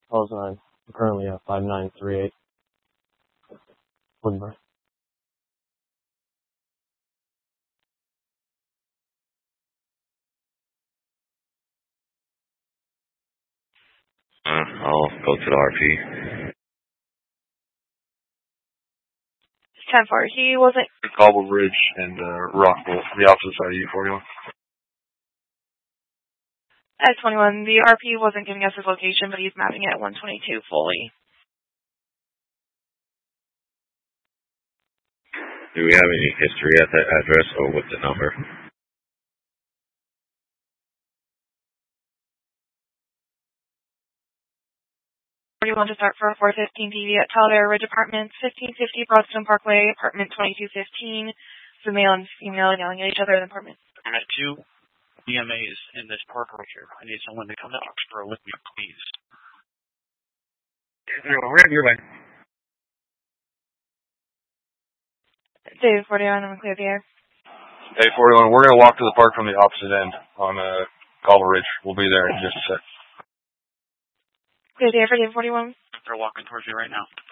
Calls 9. I'm currently at 5938 Woodburn. I'll go to the RP. 10-4. He wasn't... Cobble Ridge and Rockville, the opposite side of U41. At 21, the RP wasn't giving us his location, but he's mapping it at 122 fully. Do we have any history at that address or with the number? You want to start for a 415 TV at Talavera Ridge Apartments, 1550 Broadstone Parkway, apartment 2215. The male and female yelling at each other in the apartment. I'm at 2 EMAs in this park right here. I need someone to come to Oxborough with me, please. We're at your way. Dave 41, I'm clear the air. Hey, 41, we're going to walk to the park from the opposite end on Cobble Ridge. We'll be there in just a sec. Clear the air for Dave 41. They're walking towards you right now.